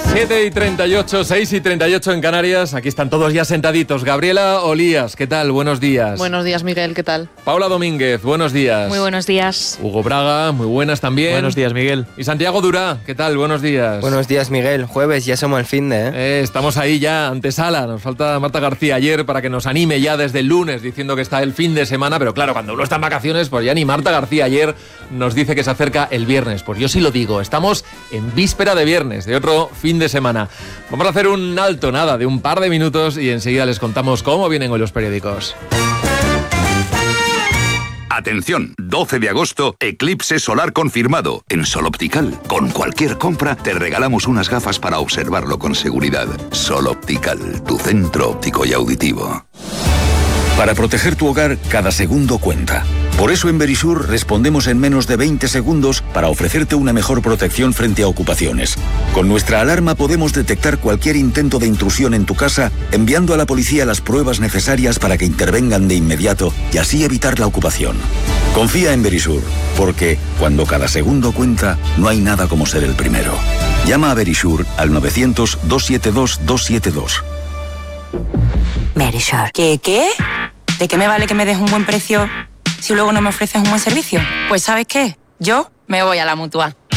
7:38, 6:38 en Canarias. Aquí están todos ya sentaditos. Gabriela Olías, ¿qué tal? Buenos días. Buenos días, Miguel, ¿qué tal? Paula Domínguez, buenos días. Muy buenos días. Hugo Braga, muy buenas también. Buenos días, Miguel. Y Santiago Durá, ¿qué tal? Buenos días. Buenos días, Miguel. Jueves, ya somos el finde, ¿eh? Estamos ahí ya, antesala. Nos falta Marta García ayer para que nos anime ya desde el lunes diciendo que está el fin de semana. Pero claro, cuando uno está en vacaciones, pues ya ni Marta García ayer nos dice que se acerca el viernes. Pues yo sí lo digo, estamos en víspera de viernes, de otro fin de semana. Vamos a hacer un alto, nada, de un par de minutos y enseguida les contamos cómo vienen hoy los periódicos. Atención, 12 de agosto, eclipse solar confirmado. En Sol Optical, con cualquier compra, te regalamos unas gafas para observarlo con seguridad. Sol Optical, tu centro óptico y auditivo. Para proteger tu hogar, cada segundo cuenta. Por eso en Verisur respondemos en menos de 20 segundos para ofrecerte una mejor protección frente a ocupaciones. Con nuestra alarma podemos detectar cualquier intento de intrusión en tu casa, enviando a la policía las pruebas necesarias para que intervengan de inmediato y así evitar la ocupación. Confía en Verisur, porque cuando cada segundo cuenta, no hay nada como ser el primero. Llama a Verisur al 900-272-272. Verisur. ¿Qué? ¿De qué me vale que me des un buen precio si luego no me ofreces un buen servicio? Pues ¿sabes qué? Yo me voy a la Mutua.